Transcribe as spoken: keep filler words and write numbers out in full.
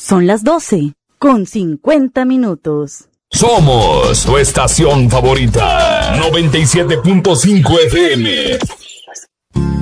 Son las doce, con cincuenta minutos. Somos tu estación favorita, noventa y siete punto cinco F M.